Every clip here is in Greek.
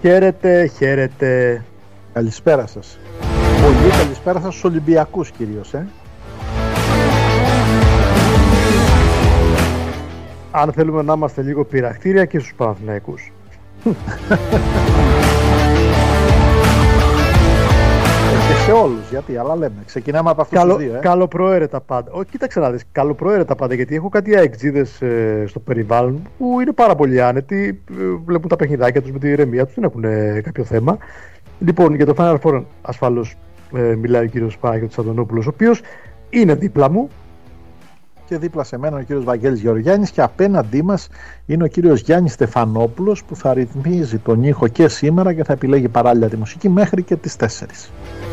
Χαίρετε, χαίρετε. Καλησπέρα σας. Πολύ καλησπέρα σας στους Ολυμπιακούς κυρίως, Αν θέλουμε να είμαστε λίγο πειραχτήρια και στους Παναθηναϊκούς. Και σε όλους, γιατί, αλλά λέμε. Ξεκινάμε από αυτούς τους δύο. Καλοπροαίρετα πάντα. Κοίταξε να δεις, καλοπροαίρετα πάντα, γιατί έχω κάτι αεξίδες στο περιβάλλον που είναι πάρα πολύ άνετοι, βλέπουν τα παιχνιδάκια τους με τη ηρεμία τους, δεν έχουν κάποιο θέμα. Λοιπόν, για το Final Four ασφαλώς μιλάει ο κύριος Παναγιώτης Αντωνόπουλος, ο οποίος είναι δίπλα μου. Και δίπλα σε μένα ο κύριος Βαγγέλης Γεωργιάννης, και απέναντί μας είναι ο κύριος Γιάννης Στεφανόπουλος, που θα ρυθμίζει τον ήχο και σήμερα και θα επιλέγει παράλληλα τη μουσική μέχρι και τις 4.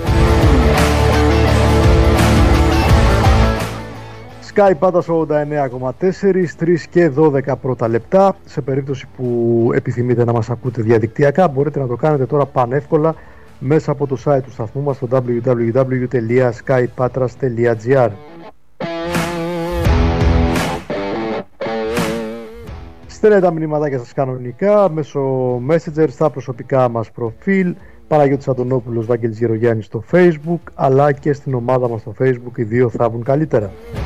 Sky πάντα 89,4, 3 και 12 πρώτα λεπτά. Σε περίπτωση που επιθυμείτε να μας ακούτε διαδικτυακά, μπορείτε να το κάνετε τώρα πανεύκολα μέσα από το site του σταθμού μας στο www.skypatras.gr. Στέλνετε τα μηνύματάκια σας κανονικά μέσω Messenger στα προσωπικά μας προφίλ, Παναγιώτης Αντωνόπουλος, Βαγγέλης Γεωργιάννης στο Facebook, αλλά και στην ομάδα μας στο Facebook, οι δύο θα βγουν καλύτερα.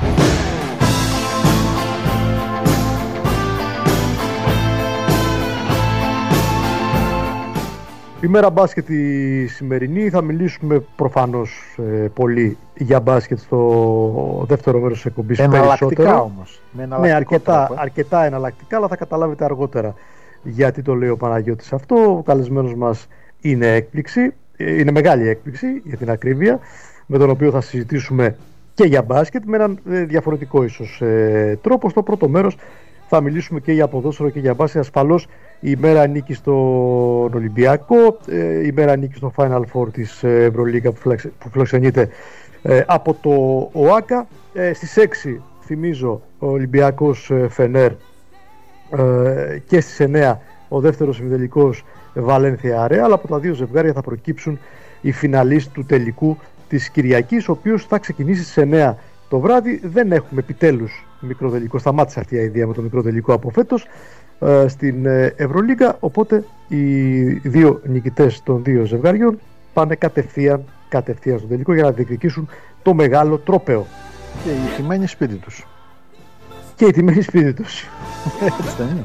Η μέρα μπάσκετ η σημερινή, θα μιλήσουμε προφανώς πολύ για μπάσκετ στο δεύτερο μέρος της εκπομπής. Εναλλακτικά όμως. Ναι, αρκετά εναλλακτικά, αλλά θα καταλάβετε αργότερα γιατί το λέει ο Παναγιώτης αυτό. Ο καλεσμένος μας είναι έκπληξη, είναι μεγάλη έκπληξη για την ακρίβεια, με τον οποίο θα συζητήσουμε και για μπάσκετ με έναν διαφορετικό ίσως τρόπο. Στο πρώτο μέρος θα μιλήσουμε και για ποδόσφαιρο και για μπάσκετ. Ασφαλώς η μέρα ανήκει στον Ολυμπιακό, η μέρα ανήκει στο Final Four της Ευρωλίγκα που φιλοξενείται από το ΟΑΚΑ. Στις 6 θυμίζω ο Ολυμπιακός Φενέρ και στις 9 ο δεύτερος ημιτελικός Βαλένθια Ρεάλ. Από τα δύο ζευγάρια θα προκύψουν οι φιναλίστ του τελικού της Κυριακής, ο οποίος θα ξεκινήσει στις 9 το βράδυ. Δεν έχουμε επιτέλους μικροτελικό, σταμάτησε αυτή η ιδέα με το μικροτελικό από φέτος στην Ευρωλίγκα, οπότε οι δύο νικητές των δύο ζευγαριών πάνε κατευθείαν στο τελικό για να διεκδικήσουν το μεγάλο τρόπαιο. Και οι τιμένοι σπίτι τους. Έτσι δεν είναι.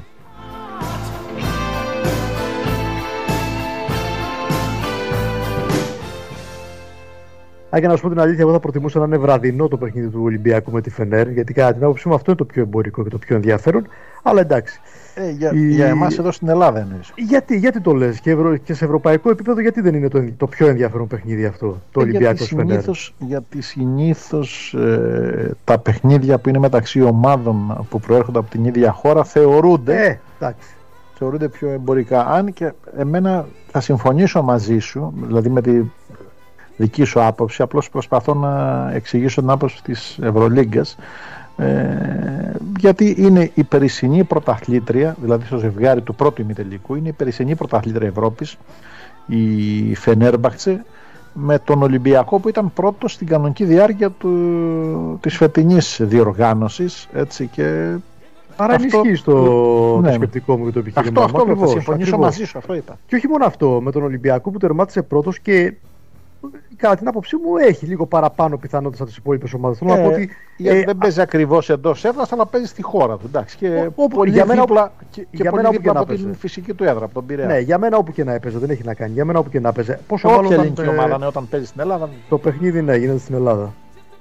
Και να σου πω την αλήθεια, εγώ θα προτιμούσα να είναι βραδινό το παιχνίδι του Ολυμπιακού με τη Φενέρ, γιατί κατά την άποψή μου αυτό είναι το πιο εμπορικό και το πιο ενδιαφέρον. Αλλά εντάξει. Για εμάς εδώ στην Ελλάδα εννοείς. Γιατί το λες, και σε ευρωπαϊκό επίπεδο, γιατί δεν είναι το πιο ενδιαφέρον παιχνίδι αυτό, το Ολυμπιακό Φενέρ? Γιατί συνήθως τα παιχνίδια που είναι μεταξύ ομάδων που προέρχονται από την ίδια χώρα θεωρούνται πιο εμπορικά. Αν και εμένα θα συμφωνήσω μαζί σου, δηλαδή με τη δική σου άποψη, απλώς προσπαθώ να εξηγήσω την άποψη της Ευρωλίγκας, γιατί είναι η περσινή πρωταθλήτρια, δηλαδή στο ζευγάρι του πρώτου ημιτελικού, είναι η περσινή πρωταθλήτρια Ευρώπης, η Φενέρμπαχτσε, με τον Ολυμπιακό που ήταν πρώτος στην κανονική διάρκεια της φετινής διοργάνωσης, έτσι, και άρα ενισχύει το σκεπτικό μου και το επιχείρημα. Αυτό θα συμφωνήσω μαζί σου, αυτό είπα. Και όχι μόνο αυτό, με τον Ολυμπιακό που τερμάτισε πρώτος και κατά την άποψή μου έχει λίγο παραπάνω πιθανότητες από τις υπόλοιπες ομάδες. Γιατί δεν παίζει ακριβώς εντός έδρας, αλλά παίζει στη χώρα του. Εντάξει, και πολύ δίπλα από την φυσική του έδρα, από τον Πειραιά. Ναι, για μένα όπου και να έπαιζε, δεν έχει να κάνει. Για μένα όπου και να έπαιζε. Όποια ελληνική ομάδα όταν παίζει στην Ελλάδα. Το παιχνίδι ναι, γίνεται στην Ελλάδα.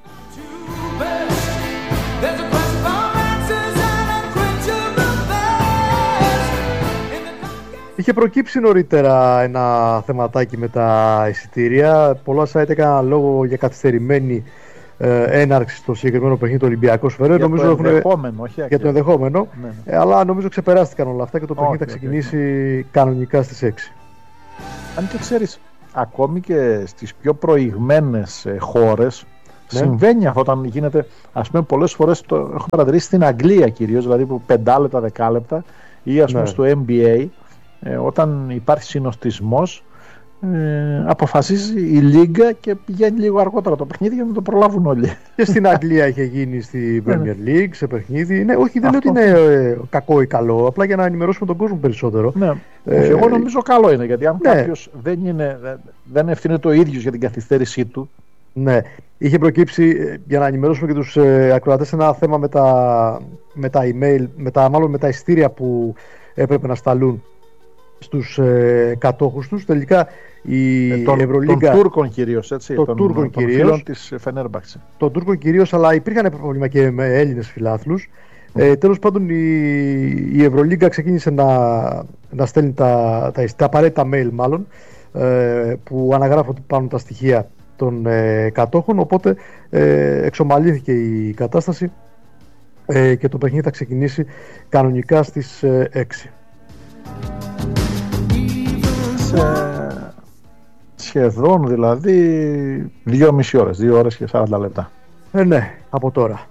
Είχε προκύψει νωρίτερα ένα θεματάκι με τα εισιτήρια. Πολλά site έκαναν λόγο για καθυστερημένη έναρξη στο συγκεκριμένο παιχνίδι του Ολυμπιακού Φενέρ. Για το ενδεχόμενο. Ναι. Αλλά νομίζω ξεπεράστηκαν όλα αυτά και το παιχνίδι θα ξεκινήσει κανονικά στις 6. Αν και ξέρεις, ακόμη και στις πιο προηγμένες χώρες συμβαίνει αυτό όταν γίνεται, ας πούμε, πολλές φορές το έχω παρατηρήσει στην Αγγλία κυρίως, δηλαδή που 5 λεπτά, 10 λεπτά, ή ας πούμε στο NBA. Όταν υπάρχει συνοστισμός, αποφασίζει η Λίγκα και πηγαίνει λίγο αργότερα το παιχνίδι για να το προλάβουν όλοι. Και στην Αγγλία είχε γίνει στη Premier League σε παιχνίδι. Ναι, όχι, δεν λέω ότι είναι κακό ή καλό, απλά για να ενημερώσουμε τον κόσμο περισσότερο. Ναι. Εγώ νομίζω καλό είναι, γιατί αν κάποιος δεν ευθύνεται ο ίδιος για την καθυστέρησή του. Ναι, είχε προκύψει, για να ενημερώσουμε και τους ακροατές, ένα θέμα με τα email, μάλλον με τα ειστήρια που έπρεπε να σταλούν στους κατόχους τους. Τελικά η Ευρωλίγκα... Των Τούρκων κυρίως, έτσι, των φίλων της Φενέρμπαξε. Των Τούρκων κυρίως, αλλά υπήρχαν πρόβλημα και με Έλληνες φιλάθλους. Τέλος πάντων η Ευρωλίγκα ξεκίνησε να στέλνει τα απαραίτητα mail, μάλλον, που αναγράφονται πάνω τα στοιχεία των κατόχων, οπότε εξομαλύνθηκε η κατάσταση και το παιχνίδι θα ξεκινήσει κανονικά στις 6. Σχεδόν δηλαδή 2,5 ώρες, 2 ώρες και 40 λεπτά. Ναι, από τώρα.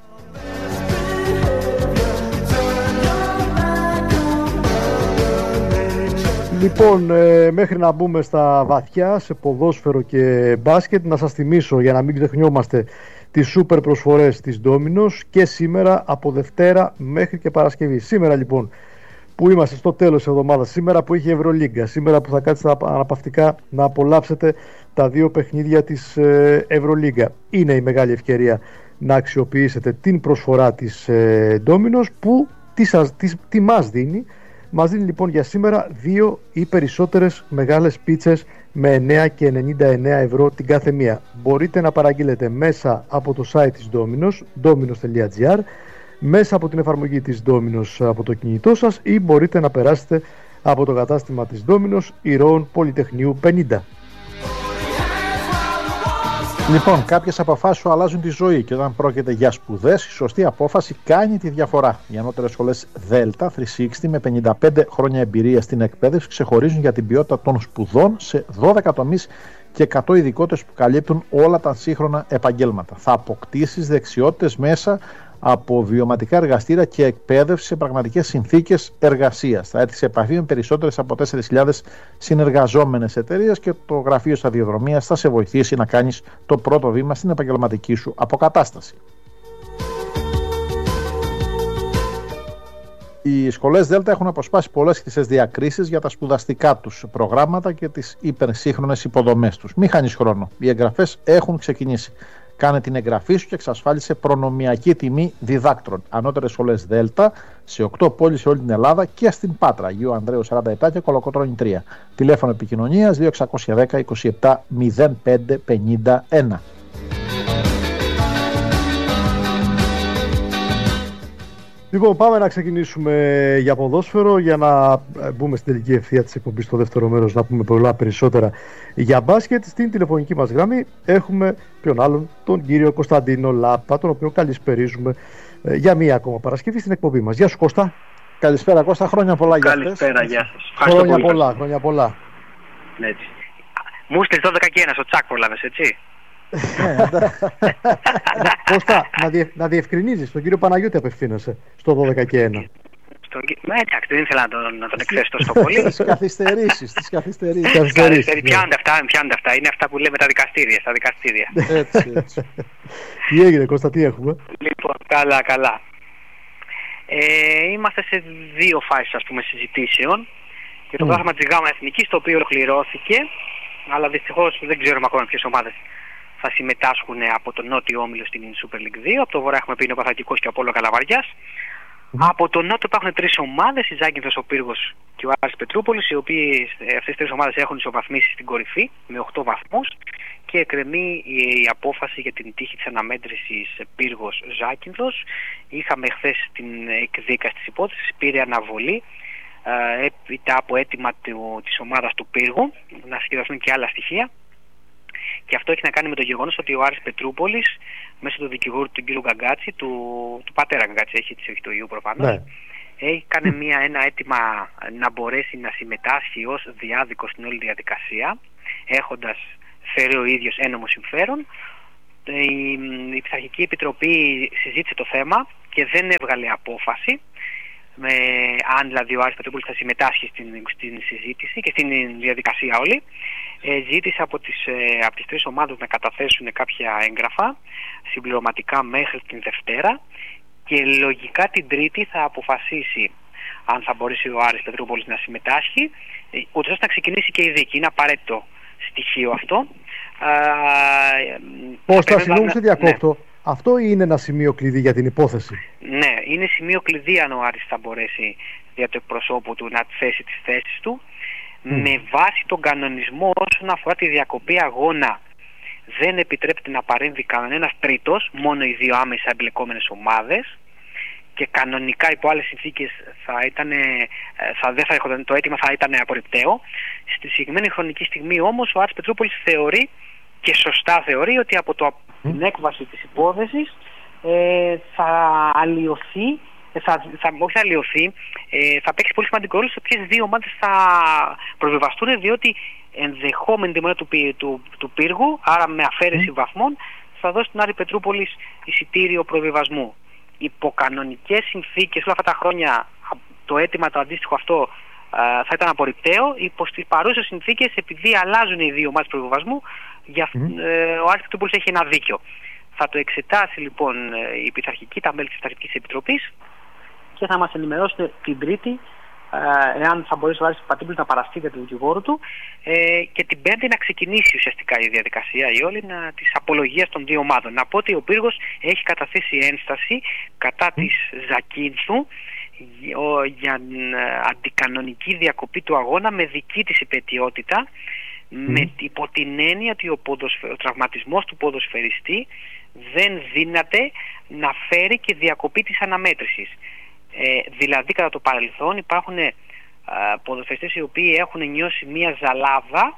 Λοιπόν, μέχρι να μπούμε στα βαθιά σε ποδόσφαιρο και μπάσκετ, να σας θυμίσω, για να μην ξεχνιόμαστε, τις σούπερ προσφορές της Ντόμινος και σήμερα από Δευτέρα μέχρι και Παρασκευή. Σήμερα λοιπόν που είμαστε στο τέλος της εβδομάδας, σήμερα που έχει Ευρωλίγκα, σήμερα που θα κάτσετε αναπαυτικά να απολαύσετε τα δύο παιχνίδια της Ευρωλίγκα, είναι η μεγάλη ευκαιρία να αξιοποιήσετε την προσφορά της Ντόμινος που τι μας δίνει. Μας δίνει λοιπόν για σήμερα 2 ή περισσότερες μεγάλες πίτσες με 9 και 99 ευρώ την κάθε μία. Μπορείτε να παραγγείλετε μέσα από το site της Domino's, dominos.gr, μέσα από την εφαρμογή της Domino's από το κινητό σας, ή μπορείτε να περάσετε από το κατάστημα της Domino's Ηρώων Πολυτεχνείου 50. Λοιπόν, κάποιες αποφάσεις σου αλλάζουν τη ζωή και όταν πρόκειται για σπουδές, η σωστή απόφαση κάνει τη διαφορά. Οι ανώτερες σχολές Delta 360 με 55 χρόνια εμπειρία στην εκπαίδευση ξεχωρίζουν για την ποιότητα των σπουδών σε 12 τομείς και 100 ειδικότητες που καλύπτουν όλα τα σύγχρονα επαγγέλματα. Θα αποκτήσεις δεξιότητες μέσα από βιωματικά εργαστήρια και εκπαίδευση σε πραγματικές συνθήκες εργασίας. Θα έρθει σε επαφή με περισσότερες από 4.000 συνεργαζόμενες εταιρείες και το Γραφείο Σταδιοδρομίας θα σε βοηθήσει να κάνεις το πρώτο βήμα στην επαγγελματική σου αποκατάσταση. Οι σχολές Δέλτα έχουν αποσπάσει πολλές χρυσές διακρίσεις για τα σπουδαστικά τους προγράμματα και τις υπερσύγχρονες υποδομές τους. Μη χάνεις χρόνο. Οι εγγραφές έχουν ξεκινήσει. Κάνε την εγγραφή σου και εξασφάλισε προνομιακή τιμή διδάκτρων. Ανώτερες σχολές Δέλτα σε 8 πόλεις σε όλη την Ελλάδα και στην Πάτρα, Αγίου Ανδρέου 47 και Κολοκοτρώνη 3. Τηλέφωνο επικοινωνίας 2610 27 05 51. Λοιπόν, πάμε να ξεκινήσουμε για ποδόσφαιρο, για να μπούμε στην τελική ευθεία της εκπομπής στο δεύτερο μέρος, να πούμε πολλά περισσότερα για μπάσκετ. Στην τηλεφωνική μας γραμμή έχουμε ποιον άλλον, τον κύριο Κωνσταντίνο Λάπα, τον οποίο καλησπερίζουμε για μία ακόμα Παρασκευή στην εκπομπή μας. Γεια σου Κώστα. Καλησπέρα Κώστα, χρόνια πολλά για αυτές. Καλησπέρα, γεια σας. Χρόνια πολλά. Έτσι. Μου στείλεις 12 και 1 στο τσάκ, προλάβες, έτσι. Κώστα, να διευκρινίζεις, τον κύριο Παναγιώτη απευθύνεσαι στο 12 και 1. Εντάξει, δεν ήθελα να τον εκθέσω τόσο πολύ. Τις καθυστερήσεις. Πιάνονται αυτά. Είναι αυτά που λέμε τα δικαστήρια, στα δικαστήρια. Έτσι. Τι έγινε Κώστα, τι έχουμε? Λοιπόν, καλά. Είμαστε σε 2 φάσεις, ας πούμε, συζητήσεων για το πρόγραμμα της ΓΑΜΑ Εθνικής, το οποίο ολοκληρώθηκε, αλλά δυστυχώς δεν ξέρουμε ακόμα ποιες ομάδες θα συμμετάσχουν από τον νότιο όμιλο στην Super League 2. Από το βορρά έχουμε πει είναι ο Παθακικός και ο Απόλλων Καλαβαριάς. Από τον νότο υπάρχουν 3 ομάδες, η Ζάκυνθος, ο Πύργος και ο Άρης Πετρούπολης, οι οποίοι αυτές τις 3 ομάδες έχουν ισοβαθμίσει στην κορυφή με 8 βαθμούς και εκκρεμεί η απόφαση για την τύχη της αναμέτρησης Πύργος Ζάκυνθος. Είχαμε χθες την εκδίκαση της υπόθεσης, πήρε αναβολή έπειτα από αίτημα της ομάδας του Πύργου να σχεδιαστούν και άλλα στοιχεία. Και αυτό έχει να κάνει με το γεγονός ότι ο Άρης Πετρούπολης, μέσω του δικηγόρου του κ. Γκαγκάτση, του πατέρα Γκαγκάτση, έχει το ιού προφανώς, έκανε ένα αίτημα να μπορέσει να συμμετάσχει ως διάδικο στην όλη διαδικασία, έχοντας φέρει ο ίδιος ένομο συμφέρον. Η Πειθαρχική Επιτροπή συζήτησε το θέμα και δεν έβγαλε απόφαση αν δηλαδή ο Άρης Πετρούπολης θα συμμετάσχει στην συζήτηση και στην διαδικασία όλη. ζήτησε από τις τρεις ομάδες να καταθέσουν κάποια έγγραφα συμπληρωματικά μέχρι την Δευτέρα και λογικά την Τρίτη θα αποφασίσει αν θα μπορέσει ο Άρης Πετρούπολης να συμμετάσχει, ούτως ώστε να ξεκινήσει και η δίκη. Είναι απαραίτητο στοιχείο αυτό. Κώστα, συγγνώμη σε διακόπτω. Ναι. Αυτό είναι ένα σημείο κλειδί για την υπόθεση. Ναι, είναι σημείο κλειδί αν ο Άρης θα μπορέσει για το εκπροσώπου του να θέσει τις θέσεις του. Με βάση τον κανονισμό όσον αφορά τη διακοπή αγώνα δεν επιτρέπεται να παρέμβει κανένας τρίτος, μόνο οι δύο άμεσα εμπλεκόμενες ομάδες, και κανονικά υπό άλλες συνθήκες το αίτημα θα ήταν απορριπταίο. Στη συγκεκριμένη χρονική στιγμή όμως ο Άρης Πετρούπολης θεωρεί, και σωστά θεωρεί, ότι από την έκβαση της υπόθεσης θα αλλοιωθεί, θα παίξει πολύ σημαντικό ρόλο σε ποιες δύο ομάδες θα προβιβαστούν, διότι ενδεχόμενη τιμωρία του πύργου, άρα με αφαίρεση βαθμών, θα δώσει στην Άρη Πετρούπολης εισιτήριο προβιβασμού. Υπό κανονικές συνθήκες όλα αυτά τα χρόνια το αίτημα το αντίστοιχο αυτό θα ήταν απορριπταίο. Υπό τις παρούσες συνθήκες, επειδή αλλάζουν οι δύο ομάδες προβιβασμού, ο Άρης Πετρούπολης έχει ένα δίκιο. Θα το εξετάσει λοιπόν τα μέλη της Πειθαρχικής Επιτροπής και θα μας ενημερώσουν την Τρίτη εάν θα μπορέσει ο Άρης Πετρούπολης να παραστεί για τον δικηγόρο του, και την Πέμπτη να ξεκινήσει ουσιαστικά η διαδικασία η όλη της απολογίας των δύο ομάδων. Να πω ότι ο πύργος έχει καταθέσει ένσταση κατά της Ζακίνθου για αντικανονική διακοπή του αγώνα με δική της επαιτειότητα, υπό την έννοια ότι ο τραυματισμός του ποδοσφαιριστή δεν δύναται να φέρει και διακοπή της αναμέτρησης. Δηλαδή κατά το παρελθόν υπάρχουν ποδοσφαιριστές οι οποίοι έχουν νιώσει μία ζαλάδα,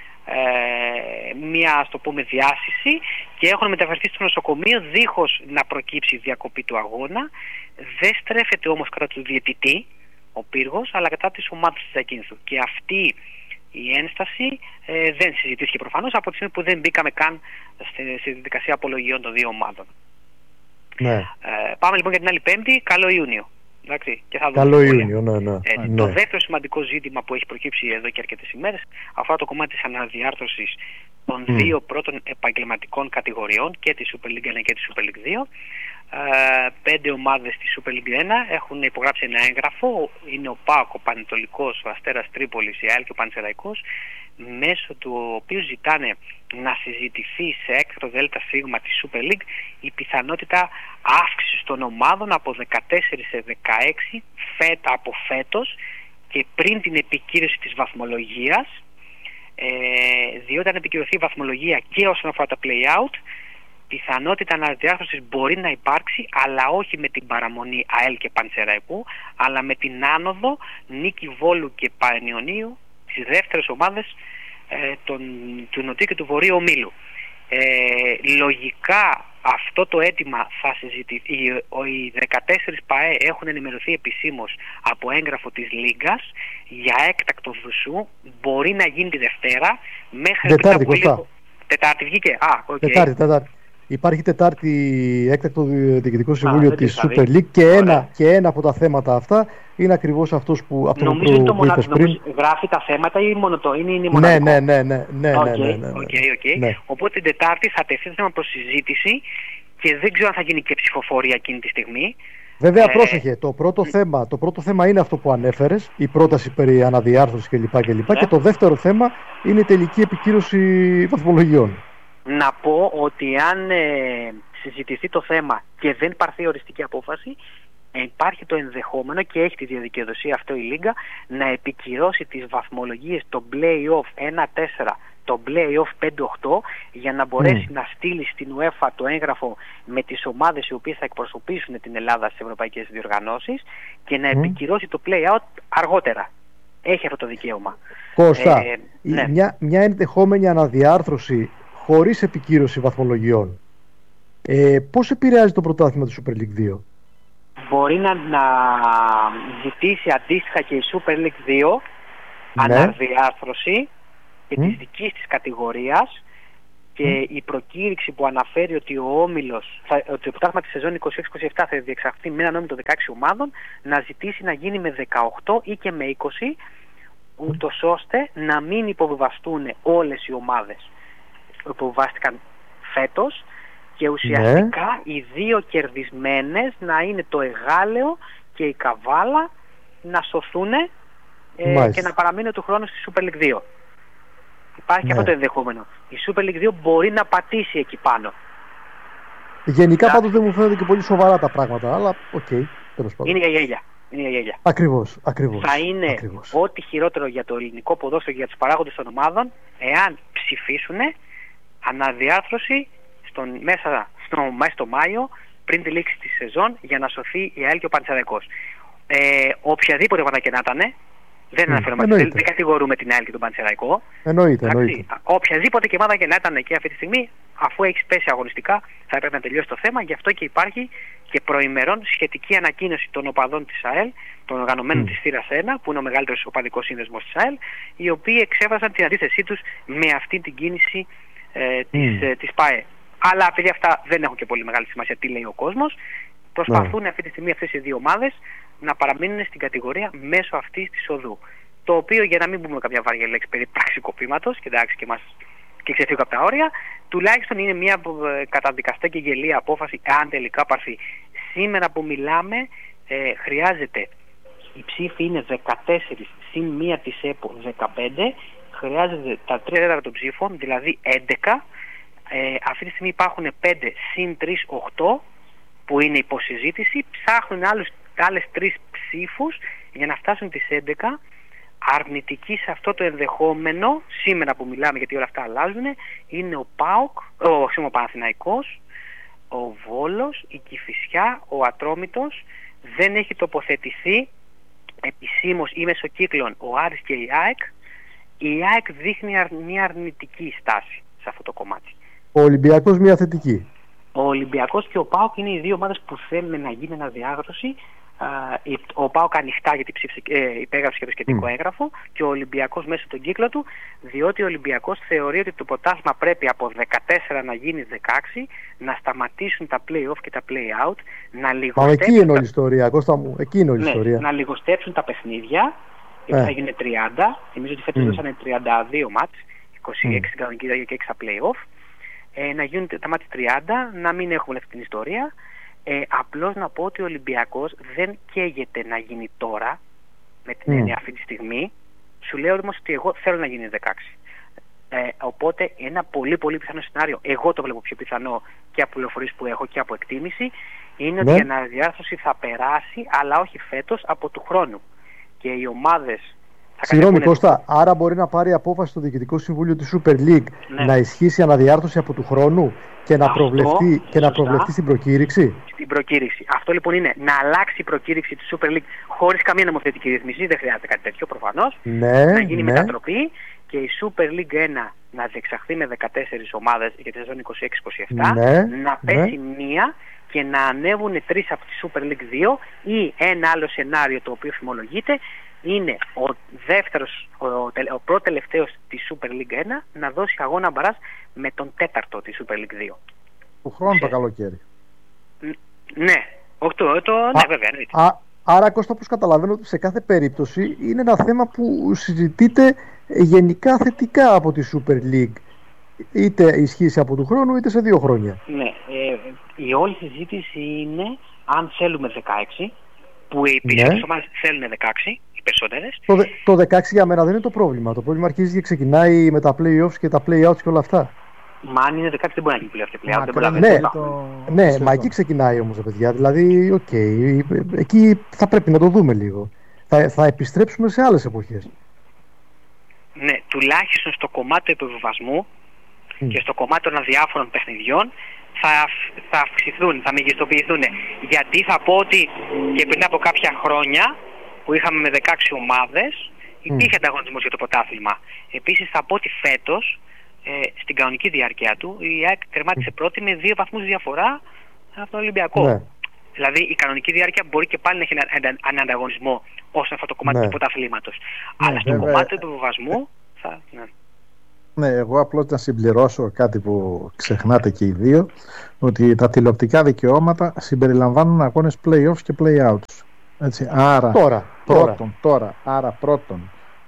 μία, ας το πούμε, διάσηση, και έχουν μεταφερθεί στο νοσοκομείο δίχως να προκύψει διακοπή του αγώνα. Δεν στρέφεται όμως κατά του διαιτητή ο πύργος, αλλά κατά της ομάδας της Ζακίνθου, και αυτή η ένσταση δεν συζητήθηκε προφανώς από τη στιγμή που δεν μπήκαμε καν στη διαδικασία απολογιών των δύο ομάδων. Ναι. Πάμε λοιπόν για την άλλη Πέμπτη, καλό Ιούνιο. Εντάξει, και θα καλό Ιούνιο, ναι. Το δεύτερο σημαντικό ζήτημα που έχει προκύψει εδώ και αρκετές ημέρες αφορά το κομμάτι της αναδιάρθρωσης των δύο πρώτων επαγγελματικών κατηγοριών, και τη Super League 1 και τη Super League 2. 5 ομάδες της Super League 1 έχουν υπογράψει ένα έγγραφο. Είναι ο ΠΑΟΚ, ο Πανετολικός, ο Αστέρας Τρίπολης, η ΑΕΛ και ο Πανσεραϊκός, μέσω του οποίου ζητάνε να συζητηθεί σε έκτακτο ΔΣ της Super League η πιθανότητα αύξησης των ομάδων από 14 σε 16 από φέτος και πριν την επικύρωση της βαθμολογίας, διότι αν επικυρωθεί η βαθμολογία και όσον αφορά τα play-out, πιθανότητα αναδιάρθρωσης μπορεί να υπάρξει, αλλά όχι με την παραμονή ΑΕΛ και Πανσεραϊκού, αλλά με την άνοδο Νίκη Βόλου και Πανιωνίου, τις δεύτερες ομάδες του Νοτιού και του Βορείου Ομίλου. Λογικά αυτό το αίτημα θα συζητηθεί. Οι 14 ΠΑΕ έχουν ενημερωθεί επισήμως από έγγραφο της Λίγκας για έκτακτο δουσού. Μπορεί να γίνει τη Δευτέρα μέχρι Τετάρτη, Κωστά. Τετάρτη βγήκε. Τετάρτη. Υπάρχει Τετάρτη έκτακτο Διοικητικό Συμβούλιο της Super League και ένα από τα θέματα αυτά είναι ακριβώς αυτό που προείπες πριν. Γράφει τα θέματα ή μόνο το είναι η μοναδικό. Ναι. Οπότε την Τετάρτη θα τεθεί το θέμα προς συζήτηση και δεν ξέρω αν θα γίνει και ψηφοφορία εκείνη τη στιγμή. Βέβαια, πρόσεχε, το πρώτο θέμα είναι αυτό που ανέφερες, η πρόταση περί αναδιάρθρωσης κλπ. Και το δεύτερο θέμα είναι η τελική επικύρωση βαθμολογιών. Να πω ότι αν συζητηθεί το θέμα και δεν πάρθει οριστική απόφαση, υπάρχει το ενδεχόμενο, και έχει τη διαδικαιοδοσία αυτό η Λίγκα, να επικυρώσει τις βαθμολογίες, το play-off 1-4, το play-off 5-8, για να μπορέσει να στείλει στην UEFA το έγγραφο με τις ομάδες οι οποίες θα εκπροσωπήσουν την Ελλάδα στις ευρωπαϊκές διοργανώσεις και να επικυρώσει το play-out αργότερα. Έχει αυτό το δικαίωμα. Κώστα, μια ενδεχόμενη αναδιάρθρωση χωρίς επικύρωση βαθμολογιών, πώς επηρεάζει το πρωτάθλημα του Super League 2? Μπορεί να ζητήσει αντίστοιχα και η Super League 2 αναδιάρθρωση και της δικής της κατηγορίας, και η προκήρυξη που αναφέρει ότι ο όμιλος, ότι το πρωτάθλημα της σεζόν 26-27 θα διεξαχθεί με έναν όμιλο 16 ομάδων, να ζητήσει να γίνει με 18 ή και με 20, ούτως ώστε να μην υποβιβαστούν όλες οι ομάδες που υποβιβάστηκαν φέτος και ουσιαστικά οι δύο κερδισμένες να είναι το Εγάλεο και η Καβάλα να σωθούν και να παραμείνουν του χρόνου στη Super League 2. Υπάρχει και αυτό το ενδεχόμενο. Η Super League 2 μπορεί να πατήσει εκεί πάνω. Γενικά πάντως δεν μου φαίνονται και πολύ σοβαρά τα πράγματα, αλλά οκ, τέλος πάντων. Είναι για γέλια. Ακριβώς. Θα είναι ό,τι χειρότερο για το ελληνικό ποδόσφαιρο και για τους παράγοντες των ομάδων εάν ψηφίσουν αναδιάρθρωση μέσα στο Μάιο πριν τη λήξη της σεζόν για να σωθεί η ΑΕΛ και ο Πανσεραϊκός. Οποιαδήποτε ομάδα και να ήταν, δεν κατηγορούμε την ΑΕΛ και τον Πανσεραϊκό. Εννοείται. Οποιαδήποτε και ομάδα και να ήταν εκεί αυτή τη στιγμή, αφού έχει πέσει αγωνιστικά, θα έπρεπε να τελειώσει το θέμα. Γι' αυτό και υπάρχει και προημερών σχετική ανακοίνωση των οπαδών της ΑΕΛ, των οργανωμένων της θύρας 1, που είναι ο μεγαλύτερος οπαδικός σύνδεσμος της ΑΕΛ, οι οποίοι εξέφρασαν την αντίθεσή τους με αυτή την κίνηση της ΠΑΕ. Αλλά επειδή αυτά δεν έχουν και πολύ μεγάλη σημασία τι λέει ο κόσμος, προσπαθούν αυτή τη στιγμή αυτές οι δύο ομάδες να παραμείνουν στην κατηγορία μέσω αυτής της οδού. Το οποίο, για να μην πούμε καμιά βάρια λέξη περί πραξικοπήματος, και εντάξει και ξεφύγω από τα όρια, τουλάχιστον είναι μια καταδικαστή και γελία απόφαση, αν τελικά πάρθει. Σήμερα που μιλάμε, χρειάζεται, η ψήφη είναι 14 συν 1 της ΕΠΟ 15, χρειάζεται τα 3 τέταρτα των ψήφων, δηλαδή 11. Αυτή τη στιγμή υπάρχουν 5 συν 3, 8, που είναι υποσυζήτηση. Ψάχνουν άλλες 3 ψήφους για να φτάσουν τις 11. Αρνητική σε αυτό το ενδεχόμενο, σήμερα που μιλάμε, γιατί όλα αυτά αλλάζουν, είναι ο ΠΑΟΚ, ο Παναθηναϊκός, ο Βόλος, η Κηφισιά, ο Ατρόμητος. Δεν έχει τοποθετηθεί επισήμως ή μεσοκύκλων ο Άρης και η ΑΕΚ. Η ΑΕΚ δείχνει μια αρνητική στάση σε αυτό το κομμάτι. Ο Ολυμπιακός μια θετική. Ο Ολυμπιακός και ο ΠΑΟΚ είναι οι δύο ομάδες που θέλουν να γίνει αναδιάρθρωση. Ο ΠΑΟΚ ανοιχτά γιατί υπέγραψε και το σχετικό έγγραφο, και ο Ολυμπιακός μέσα στον κύκλο του, διότι ο Ολυμπιακός θεωρεί ότι το πρωτάθλημα πρέπει από 14 να γίνει 16, να σταματήσουν τα play-off και τα play-out, να λιγοστέψουν. Εκεί είναι όλη η ιστορία, Κώστα μου. Εκεί είναι όλη η ιστορία. Να λιγοστέψουν τα παιχνίδια, γιατί θα γίνουν 30. Νομίζω ότι φέτος δώσανε 32 μάτς, 26 στην κανονική διάρκεια και 6 στα play-off. Να γίνουν τα μάτς 30, να μην έχουμε αυτή την ιστορία. Απλώς να πω ότι ο Ολυμπιακός δεν καίγεται να γίνει τώρα, με την έννοια αυτή τη στιγμή. Σου λέω όμως ότι εγώ θέλω να γίνει 16. Οπότε ένα πολύ πολύ πιθανό σενάριο, εγώ το βλέπω πιο πιθανό και από πληροφορίες που έχω και από εκτίμηση, είναι ότι η αναδιάρθρωση θα περάσει, αλλά όχι φέτος, από του χρόνου. Και οι ομάδες... Συγγνώμη Κώστα, άρα μπορεί να πάρει απόφαση στο Διοικητικό Συμβούλιο της Super League να ισχύσει αναδιάρθρωση από του χρόνου και να προβλεφτεί στην προκήρυξη. Στην προκήρυξη. Αυτό λοιπόν είναι να αλλάξει η προκήρυξη της Super League χωρίς καμία νομοθετική ρύθμιση, δεν χρειάζεται κάτι τέτοιο προφανώς. Να γίνει μετατροπή και η Super League 1 να διεξαχθεί με 14 ομάδες για τη σεζόν 26-27, να πέσει μία και να ανέβουν 3 από τη Super League 2, ή ένα άλλο σενάριο το οποίο φημολογείται είναι ο πρώτο τελευταίος της Super League 1 να δώσει αγώνα μπαράς με τον τέταρτο της Super League 2. Του χρόνου το καλοκαίρι. Ναι, ναι βέβαια. Άρα Κώστα, όπως καταλαβαίνω, ότι σε κάθε περίπτωση είναι ένα θέμα που συζητείται γενικά θετικά από τη Super League. Είτε ισχύσει από του χρόνου είτε σε 2 χρόνια. Ναι, η όλη συζήτηση είναι αν θέλουμε 16, που οι περισσότερες ομάδες θέλουν 16, οι περισσότερες. Το 16 για μένα δεν είναι το πρόβλημα. Το πρόβλημα αρχίζει και ξεκινάει με τα play-offs και τα play-outs και όλα αυτά. Μα αν είναι 16 δεν μπορεί να γίνει play-off. Ναι, μα εκεί ξεκινάει όμως, παιδιά. Δηλαδή, εκεί θα πρέπει να το δούμε λίγο. Θα επιστρέψουμε σε άλλες εποχές. Ναι, τουλάχιστον στο κομμάτι του επιβιβασμού και στο κομμάτι των αδιάφορων παιχνιδιών θα αυξηθούν, θα μεγιστοποιηθούν. Γιατί θα πω ότι και πριν από κάποια χρόνια που είχαμε με 16 ομάδες υπήρχε ανταγωνισμός για το πρωτάθλημα. Επίσης θα πω ότι φέτος στην κανονική διάρκεια του η ΑΕΚ τερμάτισε πρώτη με 2 βαθμούς διαφορά από τον Ολυμπιακό. Δηλαδή η κανονική διάρκεια μπορεί και πάλι να έχει έναν ανταγωνισμό όσον αυτό το κομμάτι του πρωταθλήματος. Αλλά στο κομμάτι του επιβιβασμού θα... Ναι, εγώ απλώς να συμπληρώσω κάτι που ξεχνάτε και οι δύο, ότι τα τηλεοπτικά δικαιώματα συμπεριλαμβάνουν αγώνες play-offs και play-outs. Έτσι, άρα, πρώτον,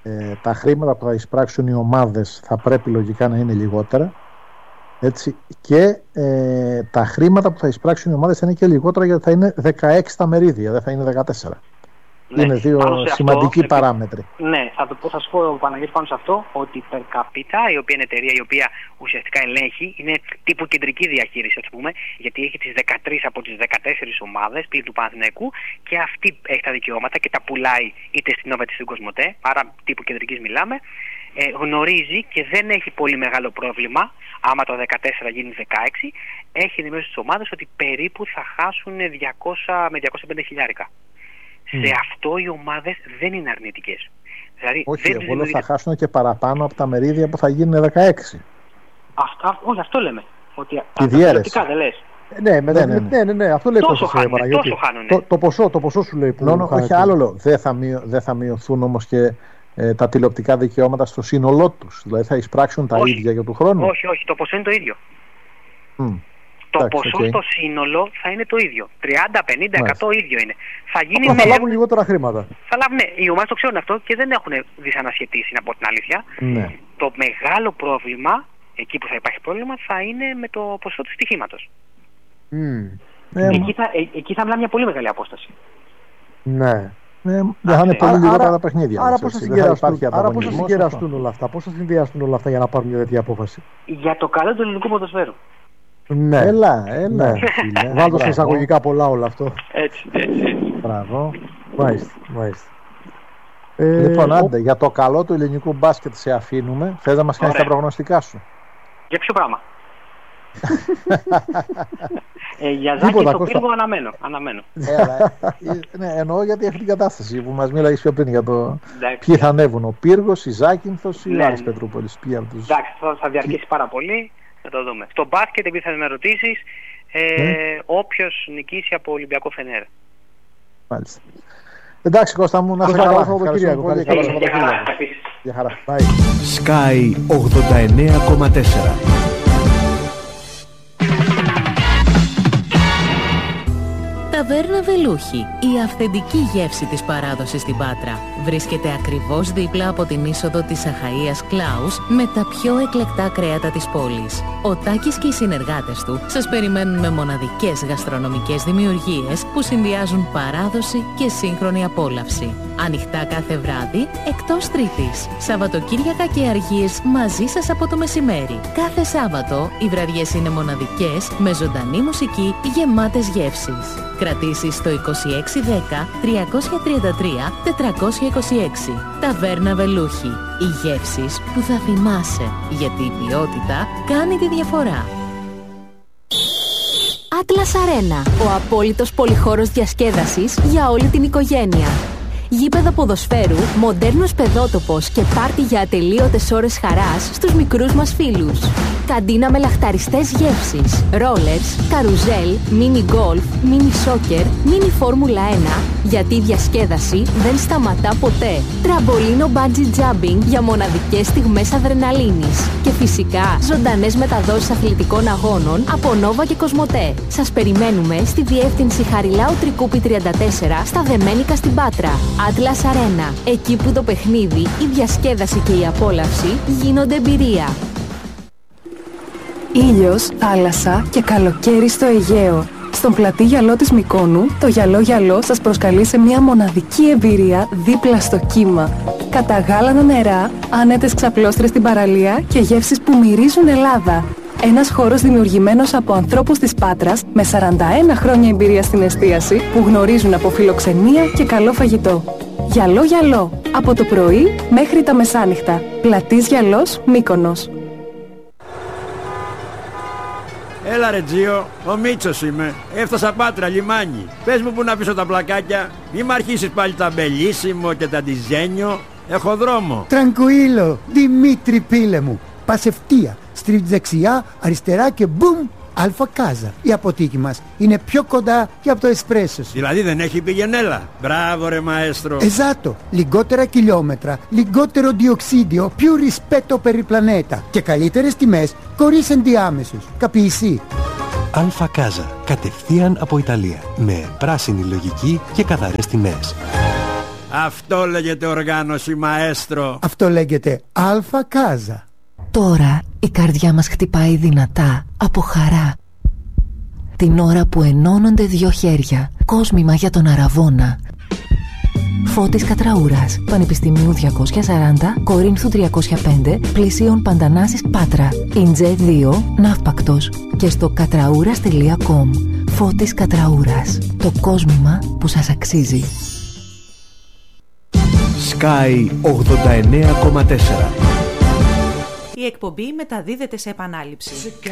τα χρήματα που θα εισπράξουν οι ομάδες θα πρέπει λογικά να είναι λιγότερα. Έτσι, και τα χρήματα που θα εισπράξουν οι ομάδες θα είναι και λιγότερα, γιατί θα είναι 16 τα μερίδια, δεν θα είναι 14. Ναι, είναι δύο σημαντικοί παράμετροι. Ναι, θα σου πω, Παναγιώτη, πάνω σε αυτό, ότι per capita, η οποία είναι εταιρεία η οποία ουσιαστικά ελέγχει, είναι τύπου κεντρική διαχείριση, ας πούμε, γιατί έχει τις 13 από τις 14 ομάδες πλην του Παναθηναϊκού και αυτή έχει τα δικαιώματα και τα πουλάει είτε στην Nova είτε στην Κοσμοτέ, άρα τύπου κεντρικής μιλάμε. Γνωρίζει και δεν έχει πολύ μεγάλο πρόβλημα, άμα το 14 γίνει 16, έχει ενημερώσει στις ομάδες ότι περίπου θα χάσουν 200 με 250 χιλιάρικα. Σε αυτό οι ομάδες δεν είναι αρνητικές. Δηλαδή, όχι, εγώ λέω θα χάσουν και παραπάνω από τα μερίδια που θα γίνουν 16. Όχι, αυτό λέμε. Ότι τη διαίρεση. Δεν λες. Ναι, αυτό λέει τόσο χάνουν. Το ποσό σου λέει. Όχι, άλλο λέω. Δεν θα μειωθούν όμως και τα τηλεοπτικά δικαιώματα στο σύνολό τους. Δηλαδή θα εισπράξουν τα ίδια για του χρόνου. Όχι, το ποσό είναι το ίδιο. Το ποσό στο σύνολο θα είναι το ίδιο. 30, 50, 100 ίδιο είναι. Θα λάβουν λιγότερα χρήματα. Θα λάβουν, οι ομάδες το ξέρουν αυτό και δεν έχουν δυσανασχετήσει, να πω την αλήθεια. Ναι. Το μεγάλο πρόβλημα, εκεί που θα υπάρχει πρόβλημα, θα είναι με το ποσό του στοιχήματος. Εκεί θα μιλάμε μια πολύ μεγάλη απόσταση. Ναι. Δεν θα είναι πολύ λιγότερα τα παιχνίδια. Άρα πώς θα συγκεραστούν όλα αυτά, πώς θα συνδυαστούν όλα αυτά για να πάρουν μια τέτοια απόφαση? Για το καλό του ελληνικού ποδοσφαίρου. Ναι. Έλα. Βάλτε σε εισαγωγικά πολλά όλο αυτό. Έτσι. Μπράβο. Μάλιστα. Λοιπόν, άντε, για το καλό του ελληνικού μπάσκετ σε αφήνουμε. Θες να μας κάνεις τα προγνωστικά σου? Για ποιο πράγμα? Για Ζάκη το Πύργο αναμένω. Ναι, εννοώ γιατί αυτή την κατάσταση που μας μίλαγες πιο πριν για το ποιοι θα ανέβουν. Ο Πύργος, η Ζάκυνθος ή ο Άρης Πετρούπολης? Εντάξει, θα διαρκήσει πάρα πολύ. Θα το δούμε. Στο μπάσκετ, επειδή θα με ρωτήσεις, όποιος νικήσει από Ολυμπιακό Φενέρ. Μάλιστα. Εντάξει, Κώστα μου, να σε καλά. Ευχαριστούμε πολύ. Γεια χαρά. Sky 89,4. Ταβέρνα Βελούχη, η αυθεντική γεύση της παράδοσης στην Πάτρα. Βρίσκεται ακριβώς δίπλα από την είσοδο της Αχαΐας Κλάους με τα πιο εκλεκτά κρέατα της πόλης. Ο Τάκης και οι συνεργάτες του σας περιμένουν με μοναδικές γαστρονομικές δημιουργίες που συνδυάζουν παράδοση και σύγχρονη απόλαυση. Ανοιχτά κάθε βράδυ, εκτός Τρίτης. Σαββατοκύριακα και αργίες μαζί σας από το μεσημέρι. Κάθε Σάββατο οι βραδιές είναι μοναδικές με ζωντανή μουσική γεμάτες γεύσεις. Κρατήσεις στο 2610 333 426. Ταβέρνα Βελούχη. Οι γεύσεις που θα θυμάσαι, γιατί η ποιότητα κάνει τη διαφορά. Atlas Arena, ο απόλυτος πολυχώρος διασκέδασης για όλη την οικογένεια. Γήπεδο ποδοσφαίρου, μοντέρνος παιδότοπος και πάρτι για ατελείωτες ώρες χαράς στους μικρούς μας φίλους. Καντίνα με λαχταριστές γεύσεις, ρόλερς, καρουζέλ, μίνι γκολφ, μίνι σόκερ, μίνι φόρμουλα 1, γιατί η διασκέδαση δεν σταματά ποτέ. Τραμπολίνο bungee jumping για μοναδικές στιγμές αδρεναλίνης. Και φυσικά ζωντανές μεταδόσεις αθλητικών αγώνων από Nova και Κοσμοτέ. Σας περιμένουμε στη διεύθυνση Χαριλάου Τρικούπη 34 στα Δεμένικα στην Πάτρα. Atlas Arena, εκεί που το παιχνίδι, η διασκέδαση και η απόλαυση γίνονται εμπειρία. Ήλιος, θάλασσα και καλοκαίρι στο Αιγαίο. Στον πλατή γυαλό της Μυκόνου, το γυαλό σας προσκαλεί σε μια μοναδική εμπειρία δίπλα στο κύμα. Καταγάλανα νερά, άνετες ξαπλώστρες στην παραλία και γεύσεις που μυρίζουν Ελλάδα. Ένας χώρος δημιουργημένος από ανθρώπους της Πάτρας με 41 χρόνια εμπειρία στην εστίαση που γνωρίζουν από φιλοξενία και καλό φαγητό. Γυαλό, από το πρωί μέχρι τα μεσάνυχτα. Πλατής Γυαλός, Μύκονος. Έλα ρε Τζίο, ο Μίτσος είμαι. Έφτασα Πάτρα, λιμάνι. Πες μου που να πίσω τα πλακάκια. Μη μ' αρχίσεις πάλι τα μπελίσιμο και τα ντιζένιο. Έχω δρόμο. Τραγκουίλο, Δημήτρη πίλε μου. Πας ευθεία, στρίβεις δεξιά, αριστερά και μπουμ, Αλφα Κάζα. Η αποθήκη μας είναι πιο κοντά και από το εσπρέσο σου. Δηλαδή δεν έχει πηγενέλα. Μπράβο ρε μαέστρο. Εζάτο, λιγότερα χιλιόμετρα, λιγότερο διοξίδιο, più rispetto per il planeta και καλύτερες τιμές χωρίς ενδιάμεσους. Καπιεισί. Αλφα Κάζα, κατευθείαν από Ιταλία, με πράσινη λογική και καθαρές τιμές. Αυτό λέγεται οργάνωση, μαέστρο. Αυτό λέγεται Αλφα Κάζα. Τώρα η καρδιά μας χτυπάει δυνατά από χαρά. Την ώρα που ενώνονται δύο χέρια. Κόσμημα για τον Αραβώνα. Φώτης Κατραούρας, Πανεπιστημίου 240, Κορίνθου 305, Πλησίων Παντανάσης Πάτρα, Ιντζέ 2, Ναύπακτος και στο κατραούρας.com. Φώτης Κατραούρας, το κόσμημα που σας αξίζει. Sky 89,4. Η εκπομπή μεταδίδεται σε επανάληψη.